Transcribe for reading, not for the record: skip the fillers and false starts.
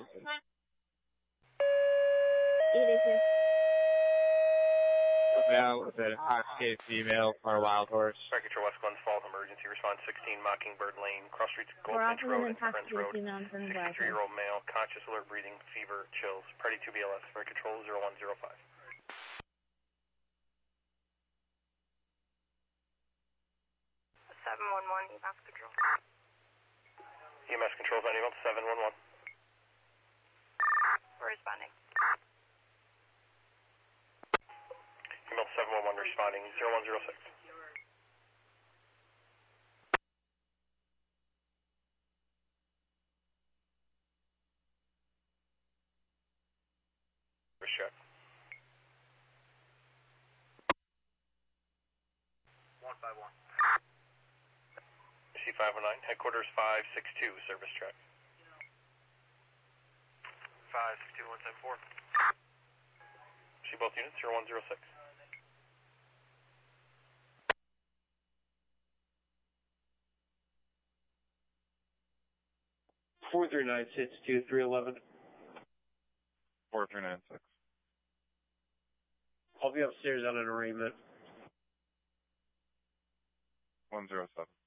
Male with an hot-case female for a wild horse. Fire Control West Glens Falls, emergency response 16 Mockingbird Lane, cross streets Goldfinch Road and Friends Road. 63-year-old male, conscious, alert, breathing, fever, chills. Party 2 BLS. Fire Control 0105. 711 EMS Control. EMS Control, Vanderbilt 711. We're responding. Email 711 responding 0106. First check. 151. C509, headquarters 562, service check. 562174. See both units 0106. Four 3962 311. 4396. I'll be upstairs on an arraignment. 107.